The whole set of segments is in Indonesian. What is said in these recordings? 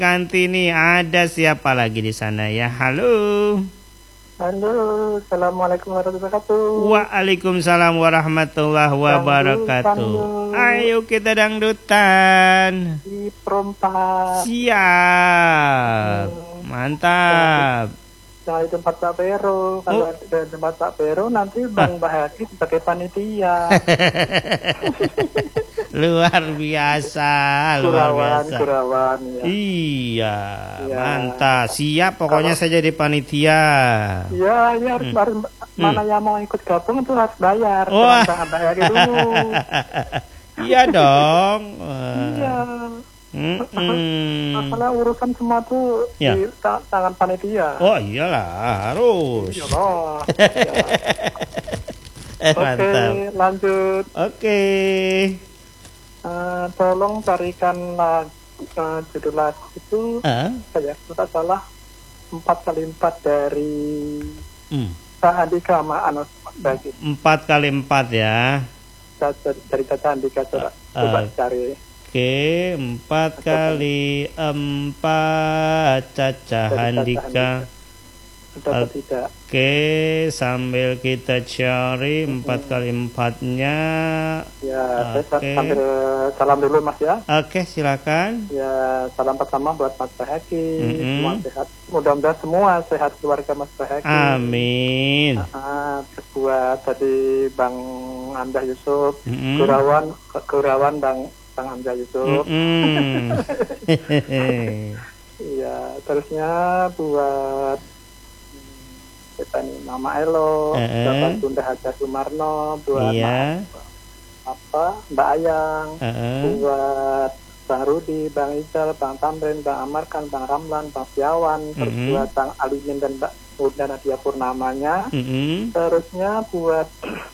Kantini, ada siapa lagi di sana ya? Halo. Halo, assalamualaikum warahmatullahi wabarakatuh. Waalaikumsalam warahmatullahi Dangdutan wabarakatuh. yuk Ayo kita dangdutan. di perompak. Siap. Jangan di, Mantap. jangan di tempat Pak Pero. Kalau Oh. ada di tempat Pak Pero nanti Bang Bahagi sebagai panitia. Luar biasa, luar biasa. Kurawan ya. Iya, Iya. mantap. Siap, pokoknya saya jadi panitia. Iya, ini harus mana yang mau ikut gabung itu harus bayar. Wah. Jangan Bang Bahagi dulu. Iya dong. Iya. Masalah urusan semua tuh Ya. di tangan panitia. Oh iyalah, harus. Iya loh. Oke, Mantap. lanjut. Oke. Tolong carikan judul lagu itu saya sudah salah 4x4 dari Caca Andika sama Anos Bagi. 4x4 ya. Dari Caca Andika coba cari. Oke, 4x4 Caca Andika. Sudah atau tidak? Oke, sambil kita cari 4x4-nya. Ya, Oke. saya sambil salam dulu Mas ya. Oke, silakan. Ya, salam pertama buat Mas Bahagi. Semua Mm-mm. sehat. Mudah-mudahan semua sehat keluarga Mas Bahagi. Amin. Terus buat tadi Bang Anda Yusuf, Mm-mm. Kurawan Bang Anda Yusuf. Mm-mm. Iya, terusnya buat kita nih Mama Elo, buat Bunda Haja Sumarno, buat Iya. Mbak Ayang, buat Bang Rudi, Bang Ical, Bang Tamrin, Bang Amarkan, Bang Ramlan, Bang Siawan, terus buat Bang Alimin dan Mbak Uda Nadia Purnamanya. Terusnya buat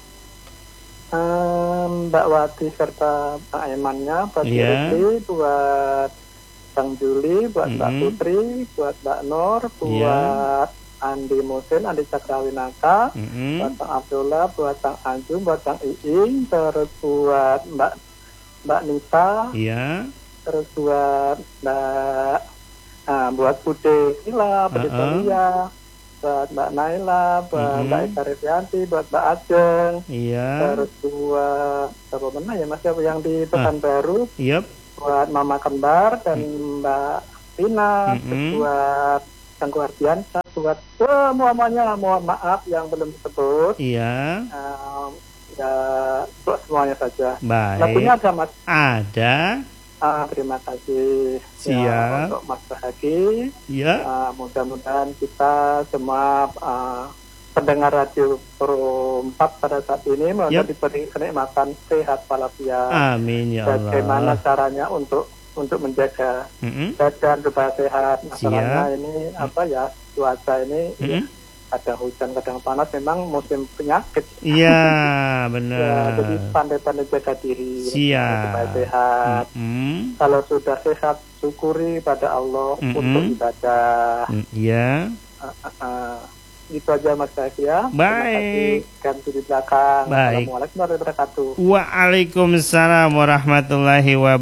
Mbak Wati serta Bang Aimannya, buat Rudi, buat Bang Juli, buat Mbak Putri, buat Mbak Nur, buat Andi Musin, Andi Cakrawinata, buat Bang Abdullah, buat Bang Anjum, buat Bang Iing, terus buat Mbak Nita, terus buat buat Bude Sila, Bude Solia, buat Mbak Naila, buat Mbak Eka Revianti, buat Mbak Ajeng, terus buat siapa mana ya Mas yang di Pekanbaru, buat Mama Kembar dan Mbak Tina, terus buat Tangguh Ardiansa, buat semuanya, mohon maaf yang belum disebut. Iya. Ya, buat semuanya saja. Baik. Lagunya ada Mas? Ada. Terima kasih. Siap. Ya, untuk Mas Bahagi. Iya. Mudah-mudahan kita semua pendengar radio Pro 4 pada saat ini diberi kenikmatan sehat walafiat. Amin ya Allah. Bagaimana caranya untuk menjaga badan supaya sehat. Masalahnya ini cuaca ini kadang hujan kadang panas, memang musim penyakit. Iya benar. Ya, jadi pandai-pandai jaga diri supaya sehat. Kalau sudah sehat syukuri pada Allah untuk ibadah. Iya. Itu aja Mas Bahagi ya. Baik. Ganti di belakang. Baik. Assalamualaikum warahmatullahi wabarakatuh. Waalaikumsalam warahmatullahi wabarakatuh.